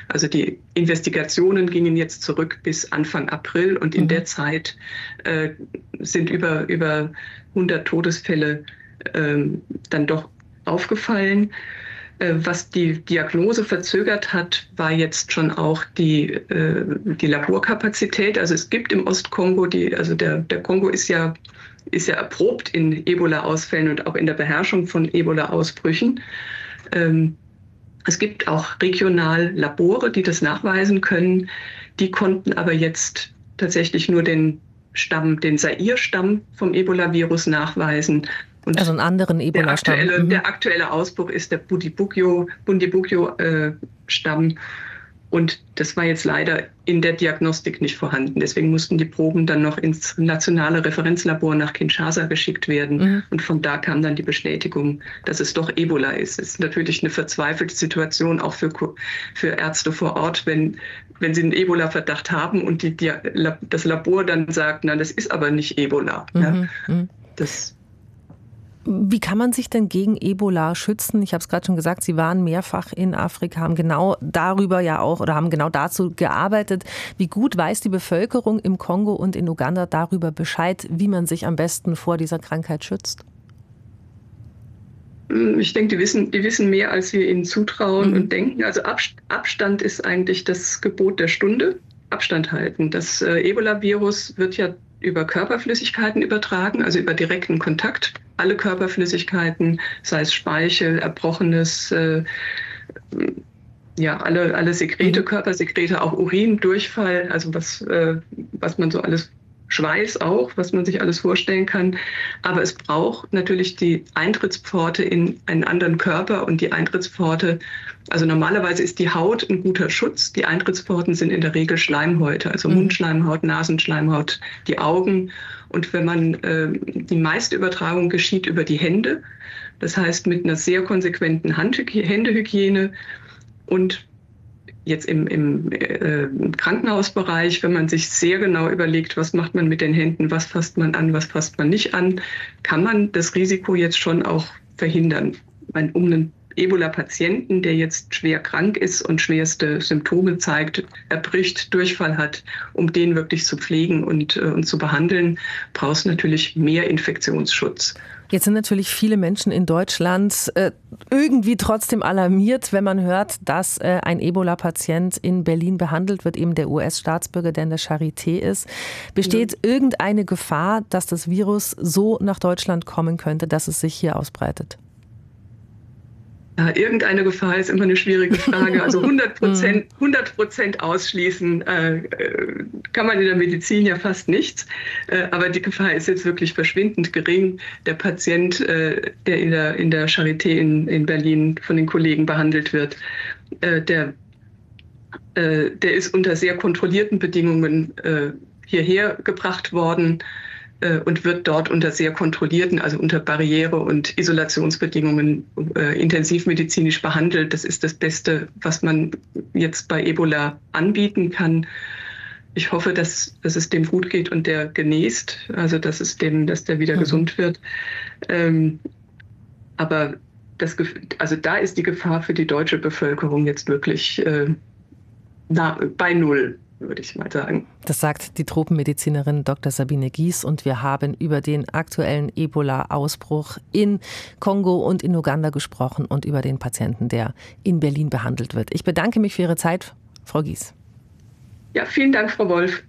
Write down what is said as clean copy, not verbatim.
Also die Investigationen gingen jetzt zurück bis Anfang April und in der Zeit sind über 100 Todesfälle dann doch aufgefallen. Was die Diagnose verzögert hat, war jetzt schon auch die Laborkapazität. Also es gibt im Ostkongo der Kongo ist ja erprobt in Ebola-Ausfällen und auch in der Beherrschung von Ebola-Ausbrüchen. Es gibt auch regional Labore, die das nachweisen können. Die konnten aber jetzt tatsächlich nur den Zaire-Stamm vom Ebola-Virus nachweisen. Und also einen anderen Ebola-Stamm. Der aktuelle Ausbruch ist der Bundibugyo-Stamm. Und das war jetzt leider in der Diagnostik nicht vorhanden. Deswegen mussten die Proben dann noch ins nationale Referenzlabor nach Kinshasa geschickt werden. Und von da kam dann die Bestätigung, dass es doch Ebola ist. Es ist natürlich eine verzweifelte Situation auch für Ärzte vor Ort, wenn sie einen Ebola-Verdacht haben und das Labor dann sagt, nein, das ist aber nicht Ebola. Ja. Wie kann man sich denn gegen Ebola schützen? Ich habe es gerade schon gesagt, Sie waren mehrfach in Afrika, haben genau dazu gearbeitet. Wie gut weiß die Bevölkerung im Kongo und in Uganda darüber Bescheid, wie man sich am besten vor dieser Krankheit schützt? Ich denke, die wissen mehr, als wir ihnen zutrauen und denken. Also Abstand ist eigentlich das Gebot der Stunde. Abstand halten. Das Ebola-Virus wird ja über Körperflüssigkeiten übertragen, also über direkten Kontakt. Alle Körperflüssigkeiten, sei es Speichel, Erbrochenes, alle Sekrete, Körpersekrete, auch Urin, Durchfall, also was man so alles, Schweiß auch, was man sich alles vorstellen kann. Aber es braucht natürlich die Eintrittspforte in einen anderen Körper und die Eintrittspforte, also normalerweise ist die Haut ein guter Schutz. Die Eintrittspforten sind in der Regel Schleimhäute, also Mundschleimhaut, Nasenschleimhaut, die Augen. Und wenn man, die meiste Übertragung geschieht über die Hände, das heißt mit einer sehr konsequenten Händehygiene und jetzt im Krankenhausbereich, wenn man sich sehr genau überlegt, was macht man mit den Händen, was fasst man an, was fasst man nicht an, kann man das Risiko jetzt schon auch verhindern. Um einen Ebola-Patienten, der jetzt schwer krank ist und schwerste Symptome zeigt, erbricht, Durchfall hat, um den wirklich zu pflegen und zu behandeln, braucht es natürlich mehr Infektionsschutz. Jetzt sind natürlich viele Menschen in Deutschland irgendwie trotzdem alarmiert, wenn man hört, dass ein Ebola-Patient in Berlin behandelt wird, eben der US-Staatsbürger, der in der Charité ist. Besteht irgendeine Gefahr, dass das Virus so nach Deutschland kommen könnte, dass es sich hier ausbreitet? Ja, irgendeine Gefahr ist immer eine schwierige Frage. Also 100% ausschließen kann man in der Medizin ja fast nichts. Aber die Gefahr ist jetzt wirklich verschwindend gering. Der Patient, der in der Charité in Berlin von den Kollegen behandelt wird, der ist unter sehr kontrollierten Bedingungen hierher gebracht worden und wird dort unter sehr kontrollierten, also unter Barriere- und Isolationsbedingungen intensivmedizinisch behandelt. Das ist das Beste, was man jetzt bei Ebola anbieten kann. Ich hoffe, dass es dem gut geht und der genest, also dass der wieder gesund wird. Aber da ist die Gefahr für die deutsche Bevölkerung jetzt wirklich bei Null, würde ich mal sagen. Das sagt die Tropenmedizinerin Dr. Sabine Gies und wir haben über den aktuellen Ebola-Ausbruch in Kongo und in Uganda gesprochen und über den Patienten, der in Berlin behandelt wird. Ich bedanke mich für Ihre Zeit, Frau Gies. Ja, vielen Dank, Frau Wolf.